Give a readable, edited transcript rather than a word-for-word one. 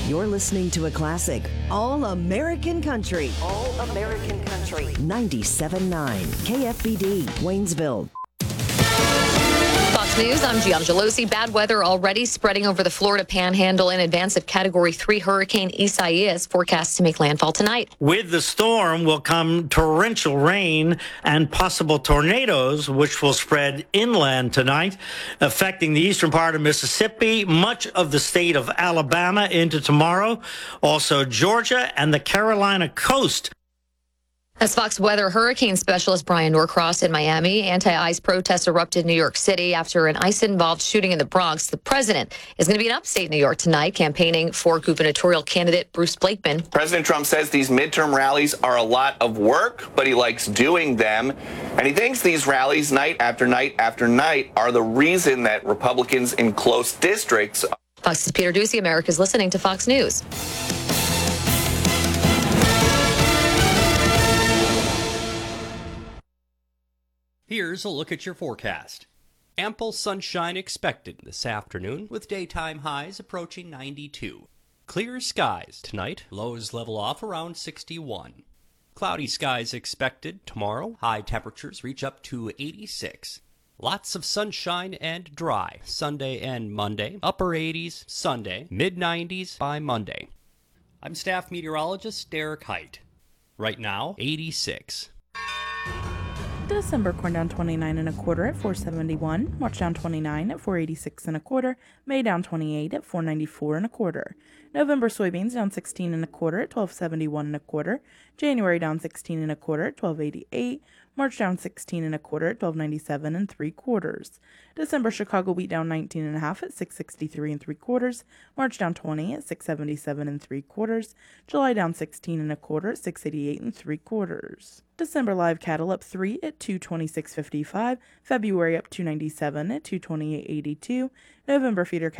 You're listening to a classic, All American Country. All American Country. 97.9 KFBD, Waynesville. Fox News, I'm Gianna Gelosi. Bad weather already spreading over the Florida Panhandle in advance of Category 3 Hurricane Isaias, forecast to make landfall tonight. With the storm will come torrential rain and possible tornadoes, which will spread inland tonight, affecting the eastern part of Mississippi, much of the state of Alabama into tomorrow, also Georgia and the Carolina coast. As Fox Weather hurricane specialist Brian Norcross in Miami, anti-ice protests erupted in New York City after an ice-involved shooting in the Bronx. The president is going to be in upstate New York tonight, campaigning for gubernatorial candidate Bruce Blakeman. President Trump says these midterm rallies are a lot of work, but he likes doing them. And he thinks these rallies night after night after night are the reason that Republicans in close districts. Fox's Peter Ducey, America's listening to Fox News. Here's a look at your forecast. Ample sunshine expected this afternoon, with daytime highs approaching 92. Clear skies tonight, lows level off around 61. Cloudy skies expected tomorrow, high temperatures reach up to 86. Lots of sunshine and dry Sunday and Monday, upper 80s Sunday, mid-90s by Monday. I'm staff meteorologist Derek Height. Right now, 86. December corn down 29 and a quarter at 471, March down 29 at 486 and a quarter, May down 28 at 494 and a quarter, November soybeans down 16 and a quarter at 1271 and a quarter, January down 16 and a quarter at 1288, March down 16 and a quarter at 1297 and 3/4. December Chicago wheat down 19 and a half at 663 and 3/4, March down 20 at 677 and 3/4, July down 16 and a quarter at 688 and 3/4. December live cattle up 3 at 226.55, February up 297 at 228.82, November feeder